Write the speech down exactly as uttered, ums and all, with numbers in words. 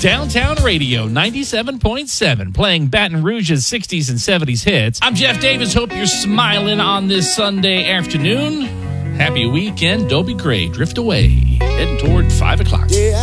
Downtown Radio ninety-seven point seven, playing Baton Rouge's sixties and seventies hits. I'm Jeff Davis. Hope you're smiling on this Sunday afternoon. Happy weekend. Don't be gray. Drift away. Heading toward five o'clock. Yeah.